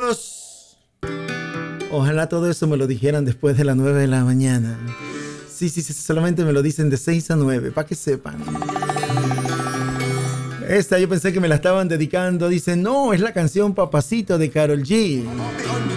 Dios. Ojalá todo eso me lo dijeran después de las 9 de la mañana. Sí, solamente me lo dicen de 6 a 9, para que sepan. Esta yo pensé que me la estaban dedicando. Dicen, no, es la canción Papacito de Karol G.